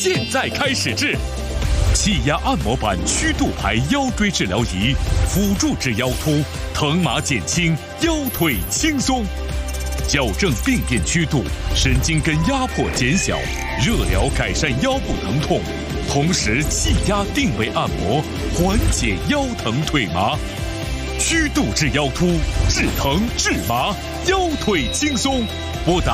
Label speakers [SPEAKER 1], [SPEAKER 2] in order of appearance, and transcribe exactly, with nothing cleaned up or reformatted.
[SPEAKER 1] 现在开始治。气压按摩板曲度牌腰椎治疗仪，辅助治腰突，疼麻减轻，腰腿轻松。矫正病变曲度，神经根压迫减小，热疗改善腰部疼痛，同时气压定位按摩，缓解腰疼腿麻。曲度治腰突，治疼治麻，腰腿轻松。拨打